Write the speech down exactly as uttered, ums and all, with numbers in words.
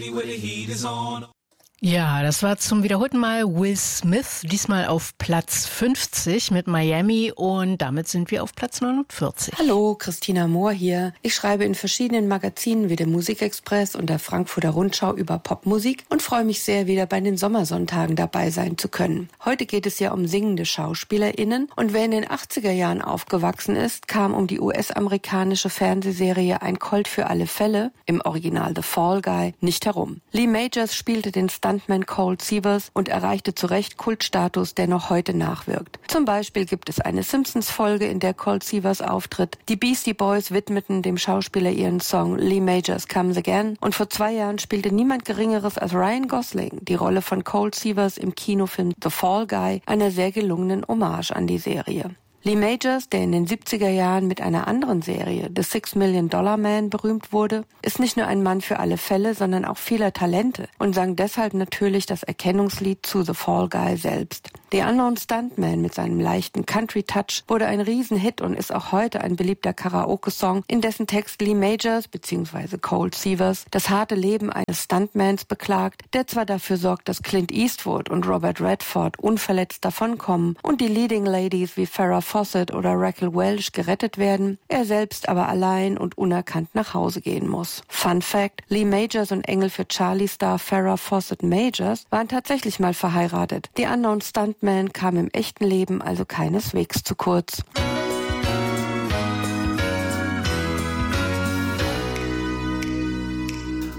Ja, das war zum wiederholten Mal Will Smith, diesmal auf Platz fünfzig mit Miami und damit sind wir auf Platz neunundvierzig. Hallo, Christina Mohr hier. Ich schreibe in verschiedenen Magazinen wie dem Musikexpress und der Frankfurter Rundschau über Popmusik und freue mich sehr, wieder bei den Sommersonntagen dabei sein zu können. Heute geht es ja um singende SchauspielerInnen und wer in den achtziger Jahren aufgewachsen ist, kam um die U S-amerikanische Fernsehserie Ein Colt für alle Fälle, im Original The Fall Guy, nicht herum. Lee Majors spielte den Stuntman Colt Sievers und erreichte zu Recht Kultstatus, der noch heute nachwirkt. Zum Beispiel gibt es eine Simpsons-Folge, in der Colt Sievers auftritt. Die Beastie Boys widmeten dem Schauspieler ihren Song Lee Majors Comes Again und vor zwei Jahren spielte niemand Geringeres als Ryan Gosling die Rolle von Colt Sievers im Kinofilm The Fall Guy, einer sehr gelungenen Hommage an die Serie. Lee Majors, der in den siebziger Jahren mit einer anderen Serie, The Six Million Dollar Man, berühmt wurde, ist nicht nur ein Mann für alle Fälle, sondern auch vieler Talente und sang deshalb natürlich das Erkennungslied zu The Fall Guy selbst. The Unknown Stuntman mit seinem leichten Country-Touch wurde ein Riesenhit und ist auch heute ein beliebter Karaoke-Song, in dessen Text Lee Majors bzw. Colt Sievers das harte Leben eines Stuntmans beklagt, der zwar dafür sorgt, dass Clint Eastwood und Robert Redford unverletzt davonkommen und die Leading Ladies wie Farrah Fawcett oder Raquel Welch gerettet werden, er selbst aber allein und unerkannt nach Hause gehen muss. Fun Fact: Lee Majors und Engel für Charlie-Star Farrah Fawcett Majors waren tatsächlich mal verheiratet. The Unknown Stuntman kam im echten Leben also keineswegs zu kurz.